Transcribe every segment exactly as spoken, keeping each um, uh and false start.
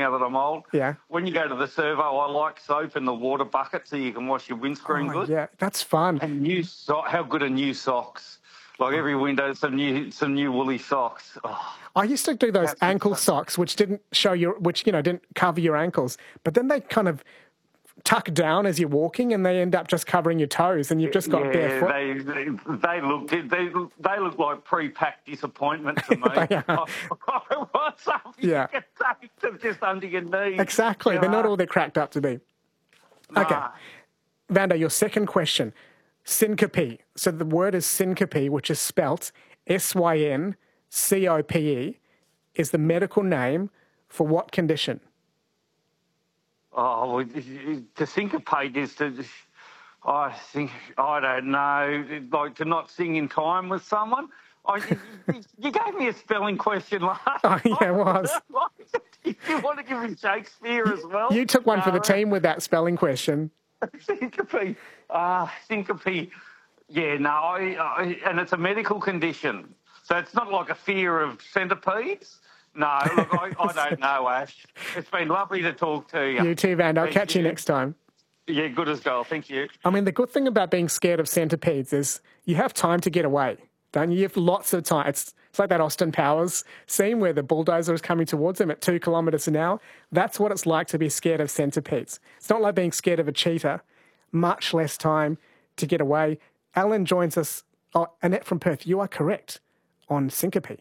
now that I'm old. Yeah. When you go to the servo, I like soap in the water bucket so you can wash your windscreen Oh, good. yeah, that's fun. And new so- how good are new socks? Like every window, some new some new woolly socks. Oh, I used to do those that's ankle exciting. socks, which didn't show your, which, you know, didn't cover your ankles, but then they kind of tuck down as you're walking and they end up just covering your toes and you've just got Yeah, barefoot. they, they they look they they look like pre-packed disappointment to me. They are. What's up? You Yeah. can take them just under your knees. Exactly. You They're not know? all they're cracked up to be. Okay. Nah. Vanda, your second question. Syncope. So the word is syncope, which is spelt S Y N C O P E, is the medical name for what condition? Oh, well, to syncopate is to. I think I don't know, like to not sing in time with someone. I, you, you gave me a spelling question last. Oh, yeah, it was. Do you want to give me Shakespeare as well? You took one for the No. team with that spelling question. Syncope. Ah, syncope. Yeah, no, I, I, and it's a medical condition. So it's not like a fear of centipedes. No, look, I, I don't know, Ash. It's been lovely to talk to you. You too, Vanda. I'll Thank catch you you. next time. Yeah, good as gold. Thank you. I mean, the good thing about being scared of centipedes is you have time to get away, don't you? You have lots of time. It's, it's like that Austin Powers scene where the bulldozer is coming towards him at two kilometres an hour. That's what it's like to be scared of centipedes. It's not like being scared of a cheetah. Much less time to get away. Alan joins us. Oh, Annette from Perth, you are correct on syncope.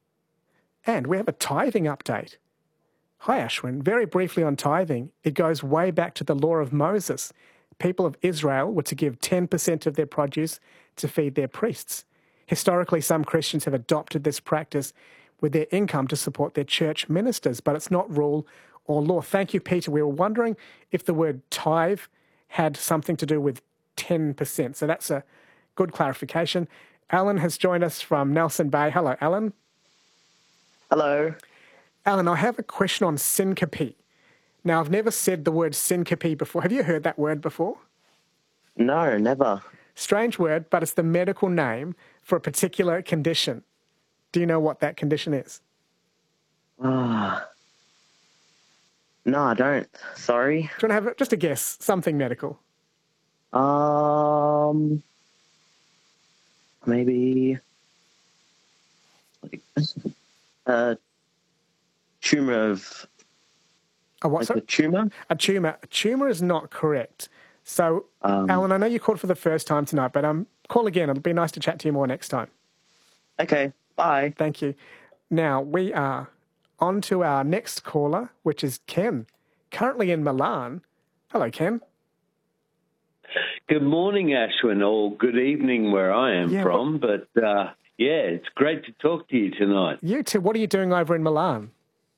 And we have a tithing update. Hi, Ashwin. Very briefly on tithing, it goes way back to the law of Moses. People of Israel were to give ten percent of their produce to feed their priests. Historically, some Christians have adopted this practice with their income to support their church ministers, but it's not rule or law. Thank you, Peter. We were wondering if the word tithe had something to do with ten percent. So that's a good clarification. Alan has joined us from Nelson Bay. Hello, Alan. Hello. Alan, I have a question on syncope. Now, I've never said the word syncope before. Have you heard that word before? No, never. Strange word, but it's the medical name for a particular condition. Do you know what that condition is? Ah. No, I don't. Sorry. Do you want to have a- just a guess? Something medical. Um, maybe like a tumor of A what? like sorry? a tumor. A tumour. A tumour is not correct. So, Um, Alan, I know you called for the first time tonight, but um, call again. It'll be nice to chat to you more next time. Okay. Bye. Thank you. Now, we are on to our next caller, which is Ken, currently in Milan. Hello, Ken. Good morning, Ashwin, or good evening where I am Yeah, from. But, uh, yeah, it's great to talk to you tonight. You too. What are you doing over in Milan?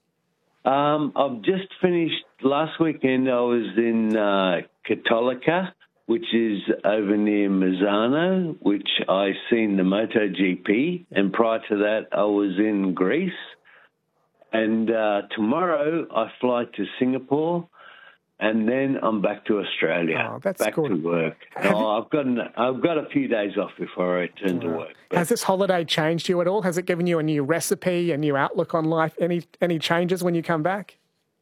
Um, I've just finished, last weekend I was in uh, Cattolica, which is over near Mazzano, which I seen the MotoGP. And prior to that, I was in Greece. And uh, tomorrow I fly to Singapore. And then I'm back to Australia, Oh, that's back good. to work. Have Oh, I've got an, I've got a few days off before I return to work. But Has this holiday changed you at all? Has it given you a new recipe, a new outlook on life? Any any changes when you come back?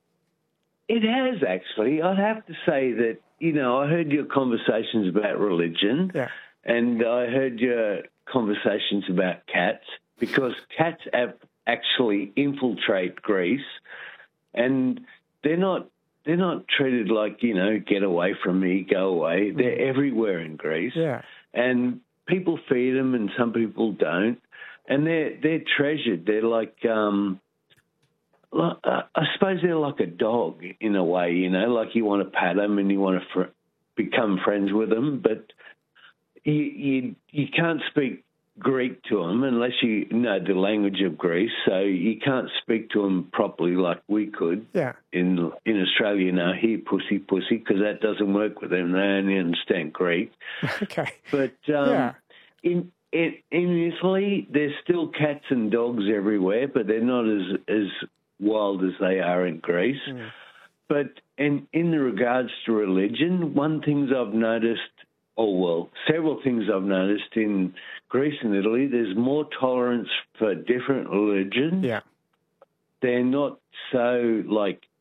it has actually. I'd have to say that, you know, I heard your conversations about religion, Yeah. and I heard your conversations about cats, because cats have actually infiltrate Greece, and they're not. They're not treated like, you know, get away from me, go away. They're everywhere in Greece. Yeah. And people feed them and some people don't. And they're, they're treasured. They're like, um, like uh, I suppose they're like a dog in a way, you know, like you want to pat them and you want to fr- become friends with them. But you, you, you can't speak Greek to them unless you know the language of Greece, so you can't speak to them properly like we could. Yeah. In in Australia now, here, pussy, pussy, because that doesn't work with them. They only understand Greek. Okay. But um, Yeah. in, in in Italy, there's still cats and dogs everywhere, but they're not as as wild as they are in Greece. Mm. But in in regards to religion, one thing I've noticed. Oh, well, several things I've noticed in Greece and Italy, there's more tolerance for different religions. Yeah. They're not so, like,